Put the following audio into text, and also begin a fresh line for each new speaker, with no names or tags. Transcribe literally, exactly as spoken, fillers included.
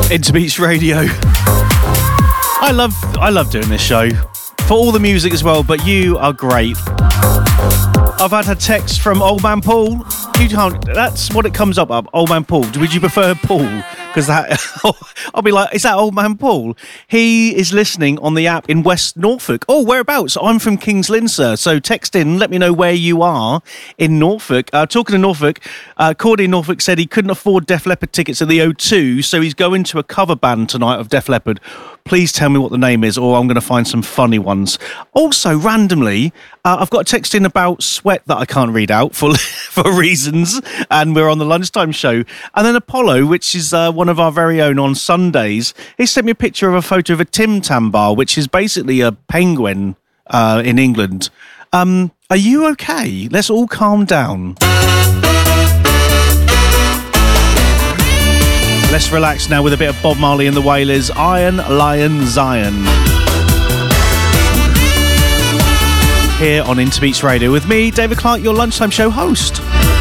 Interbeats Radio. I love I love doing this show for all the music as well, but you are great. I've had a text from Old Man Paul. You can't. That's what it comes up. Up, Old Man Paul. Would you prefer Paul? Because that I'll be like, is that Old Man Paul? He is listening on the app in West Norfolk. Oh, whereabouts? I'm from Kings Lynn, sir. So text in, let me know where you are in Norfolk. Uh, talking to Norfolk, uh, Cordy in Norfolk said he couldn't afford Def Leppard tickets at the O two, so he's going to a cover band tonight of Def Leppard. Please tell me what the name is, or I'm going to find some funny ones. Also, randomly, uh, I've got a text in about Sweat that I can't read out for for reasons, and we're on the lunchtime show. And then Apollo, which is uh, one of our very own on Sundays, he sent me a picture of a photo of a Tim Tam bar, which is basically a penguin uh, in England. Um, are you okay? Let's all calm down. Let's relax now with a bit of Bob Marley and the Wailers, Iron Lion Zion. Here on Interbeats Radio with me, David Clark, your lunchtime show host.